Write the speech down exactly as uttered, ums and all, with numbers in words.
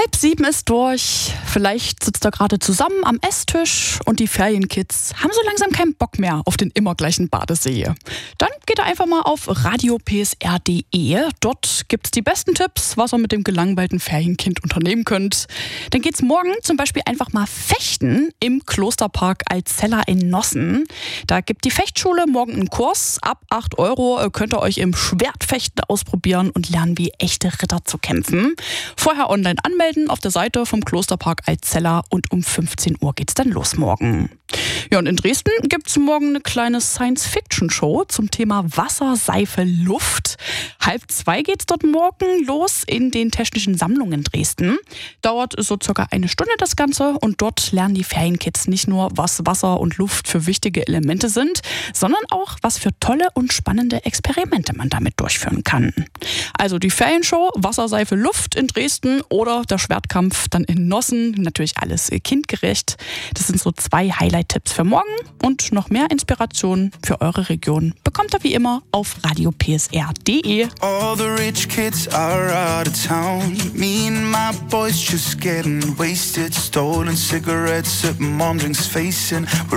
Halb sieben ist durch. Vielleicht sitzt ihr gerade zusammen am Esstisch und die Ferienkids haben so langsam keinen Bock mehr auf den immer gleichen Badesee. Dann geht ihr einfach mal auf radio p s r punkt d e. Dort gibt's die besten Tipps, was ihr mit dem gelangweilten Ferienkind unternehmen könnt. Dann geht's morgen zum Beispiel einfach mal fechten im Klosterpark Alzella in Nossen. Da gibt die Fechtschule morgen einen Kurs. Ab acht Euro könnt ihr euch im Schwertfechten ausprobieren und lernen, wie echte Ritter zu kämpfen. Vorher online anmelden auf der Seite vom Klosterpark Alzella und um fünfzehn Uhr geht's dann los morgen. Ja, und in Dresden gibt's morgen eine kleine Science-Fiction-Show zum Thema Wasser, Seife, Luft. Halb zwei geht's dort morgen los in den Technischen Sammlungen Dresden. Dauert so circa eine Stunde das Ganze und dort lernen die Ferienkids nicht nur, was Wasser und Luft für wichtige Elemente sind, sondern auch, was für tolle und spannende Experimente man damit durchführen kann. Also die Ferienshow Wasser, Seife, Luft in Dresden oder der Schwertkampf dann in Nossen. Natürlich alles kindgerecht. Das sind so zwei Highlight-Tipps für morgen und noch mehr Inspiration für eure Region bekommt ihr wie immer auf radio p s r punkt d e. All the rich kids are out of town. Me and my boys just getting wasted. Stolen cigarettes at mom drinks facing.